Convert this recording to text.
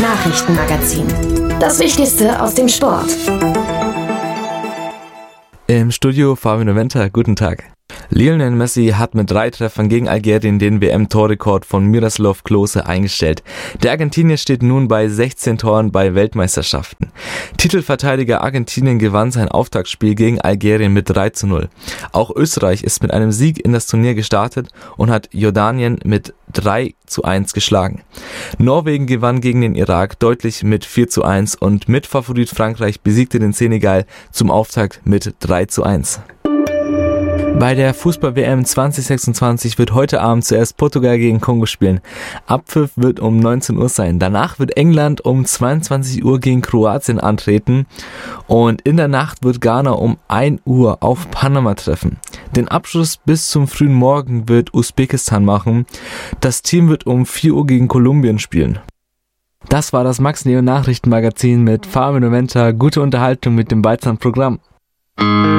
Nachrichtenmagazin. Das Wichtigste aus dem Sport. Im Studio Fabian Noventa, guten Tag. Lionel Messi hat mit 3 Treffern gegen Algerien den WM-Torrekord von Miroslav Klose eingestellt. Der Argentinier steht nun bei 16 Toren bei Weltmeisterschaften. Titelverteidiger Argentinien gewann sein Auftaktspiel gegen Algerien mit 3:0. Auch Österreich ist mit einem Sieg in das Turnier gestartet und hat Jordanien mit 3:1 geschlagen. Norwegen gewann gegen den Irak deutlich mit 4:1 und Mitfavorit Frankreich besiegte den Senegal zum Auftakt mit 3:1. Bei der Fußball-WM 2026 wird heute Abend zuerst Portugal gegen Kongo spielen. Abpfiff wird um 19 Uhr sein. Danach wird England um 22 Uhr gegen Kroatien antreten. Und in der Nacht wird Ghana um 1 Uhr auf Panama treffen. Den Abschluss bis zum frühen Morgen wird Usbekistan machen. Das Team wird um 4 Uhr gegen Kolumbien spielen. Das war das Max Neo Nachrichtenmagazin mit Fabian Noventa. Gute Unterhaltung mit dem beidsamen Programm.